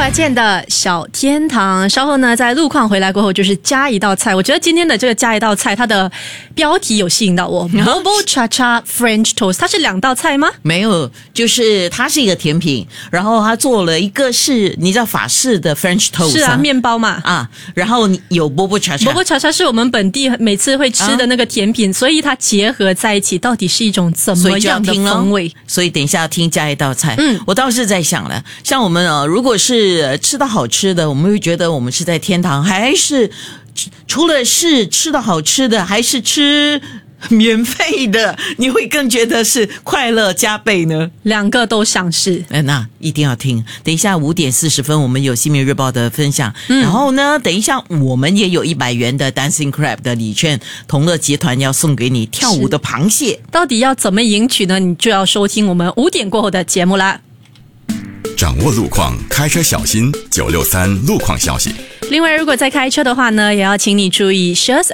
来见的小天堂，稍后呢，在路况回来过后，就是加一道菜。我觉得今天的这个加一道菜，它的标题有吸引到我。Bobo Cha Cha French Toast， 它是2道菜吗？ 没有，就是它是一个甜品，然后它做了一个是你知道法式的 French Toast， 是啊，面包嘛啊，然后有 Bobo Cha Cha。Bobo Cha Cha 是我们本地每次会吃的那个甜品，所以它结合在一起，到底是一种怎么样的风味？ 所以等一下要听加一道菜。我倒是在想了，像我们如果是吃到好吃的，我们会觉得我们是在天堂，还是除了是吃到好吃的，还是吃免费的，你会更觉得是快乐加倍呢 ？2个都想是。 那一定要听。等一下5点40分我们有新民日报的分享，然后呢等一下我们也有100元的 Dancing Crab 的礼券，同乐集团要送给你跳舞的螃蟹。 到底要怎么赢取呢？你就要收听我们5点过后的节目啦。 掌握路况，开车小心，963路况消息。 另外，如果在开车的话呢，也要请你注意